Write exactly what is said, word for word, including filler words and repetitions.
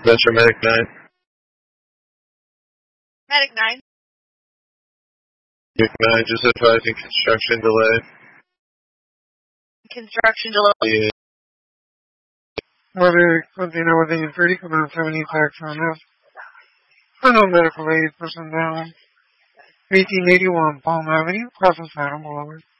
Venture Medic nine. Medic nine. Medic nine, just advising construction delay. Construction delay. Yeah. Weather, Continental with eight thirty, coming on seventy tax on F. Unknown medical aid, person down. eighteen eighty-one Palm Avenue, Crossing Saddle Boulevard.